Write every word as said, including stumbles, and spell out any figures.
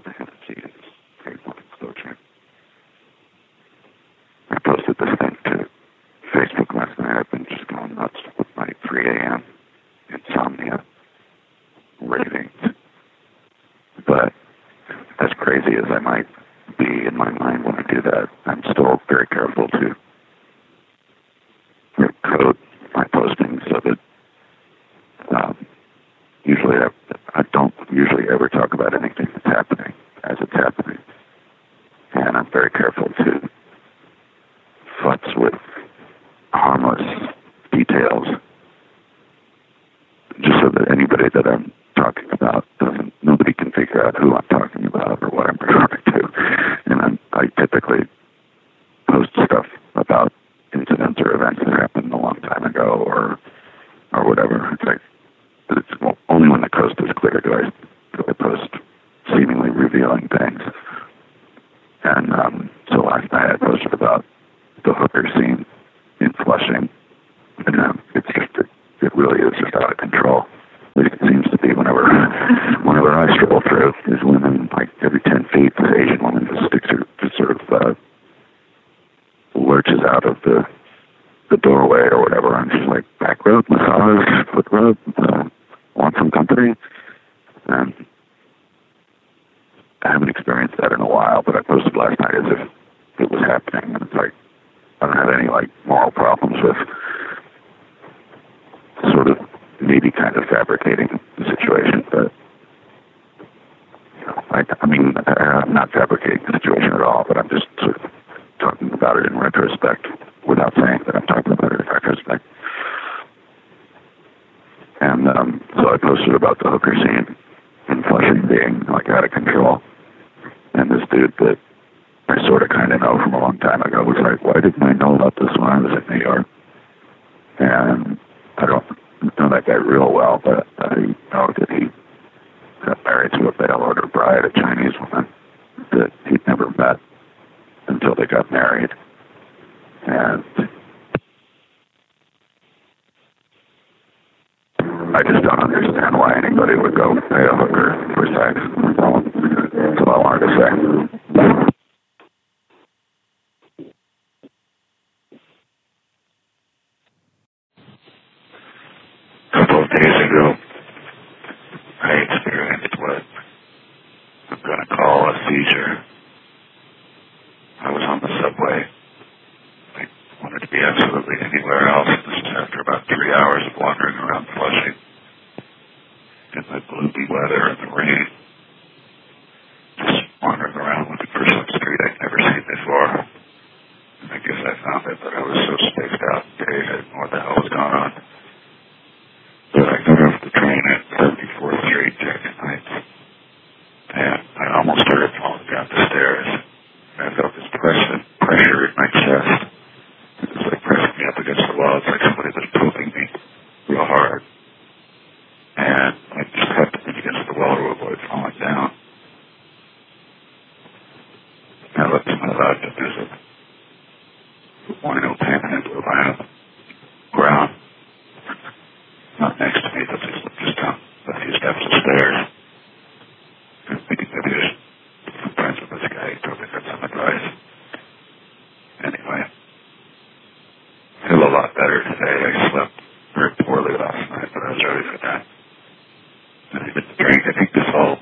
the Hennessy and trademark exposure. I posted this thing to Facebook last night. I've been just going nuts with my three a.m. insomnia ravings. But as crazy as I might be in my mind when I do that, I'm still very careful to code my postings so that um, usually I, I don't usually ever talk about anything that's happening as it's happening. And I'm very careful to futz with harmless details just so that anybody that I'm talking about doesn't, nobody can figure out who I'm talking about or what I'm referring to. And I'm, I typically post stuff about incidents or events that happened a long time ago or or whatever. It's like, it's well, only when the coast is clear do I, do I post seemingly revealing things. And um, so last night I posted about the hooker scene in Flushing. And um, it's just, it, it really is just out of control. At least it seems to be whenever whenever I stroll through. There's women, like every ten feet, this Asian woman just sticks her, just sort of uh, lurches out of the the doorway or whatever, and she's like, back rub, massage, foot rub, uh, want some company? And I haven't experienced that in a while, but I posted last night as if it was happening, and it's like, I don't have any, like, moral problems with sort of maybe kind of fabricating the situation, but, you know, I, I mean, I'm not fabricating the situation at all, but I'm just sort of talking about it in retrospect without saying that I'm talking about it in retrospect. And um, so I posted about the hooker scene in Flushing being like out of control. And this dude that I sort of kind of know from a long time ago was like, why didn't I know about this when I was in New York? And I don't know that guy real well, but I know that he got married to a bail order bride, a Chinese woman that he'd never met until they got married. And I just don't understand why anybody would go pay a hooker for sex. That's all I wanted to say. A couple of days ago, I experienced what I'm going to call a seizure. I was on the subway. I wanted to be absolutely anywhere else. This was after about three hours of wandering around Flushing in the gloomy weather and the rain. Just wandering around looking for some street I'd never seen before. And I guess I found it, but I was so spaced out today, I didn't know what the hell was going on. But I got off the train at seventy-fourth Street, Jackson Heights, and I almost started falling down the stairs. I felt this pressure, pressure in my chest. It was like pressing me up against the wall. It's like somebody was poking me real hard. And I just had to lean against the wall to avoid falling down. I looked to my left and there's a wino pan and blue line on the ground. Not next to me, but just, just down a few steps of stairs. I was thinking maybe there's some friends with this guy. He probably got some advice. Anyway, I feel a lot better today. I slept very poorly last night, but I was ready for that. I didn't even drink. I think this whole